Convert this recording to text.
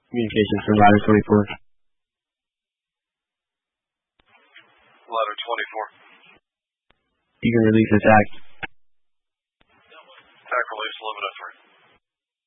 Communications for ladder 24. Ladder 24. You can release attack.